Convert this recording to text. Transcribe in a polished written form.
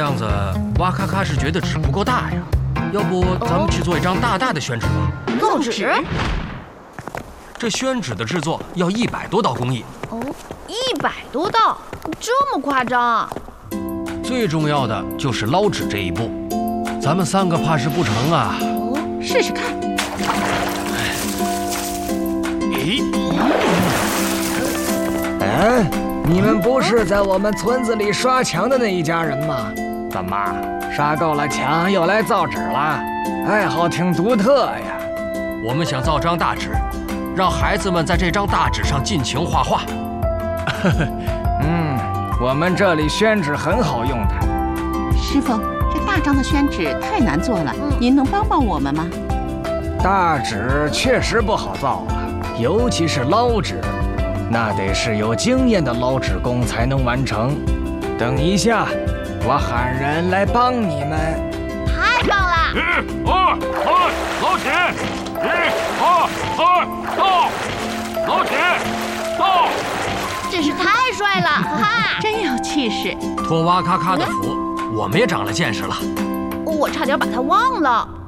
样子，哇咔咔是觉得纸不够大呀。要不咱们去做一张大大的宣纸吧？ 造纸？ 这宣纸的制作要100多道工艺。 哦，100多道，这么夸张？ 最重要的就是捞纸这一步，咱们3个怕是不成啊。 哦， 试试看。 你们不是在我们村子里刷墙的那一家人吗？怎么刷够了墙又来造纸了？爱好挺独特呀。 我们想造张大纸，让孩子们在这张大纸上尽情画画。 我们这里宣纸很好用的。 师傅，这大张的宣纸太难做了，您能帮帮我们吗？ 大纸确实不好造啊，尤其是捞纸，那得是有经验的捞纸工才能完成。等一下，我喊人来帮你们。 太棒了 ！1、2、3，捞起！1、2、3，到！捞起，到！ 真是太帅了，哈哈！ 真有气势。 托哇咔咔的福，我们也长了见识了。 我差点把它忘了。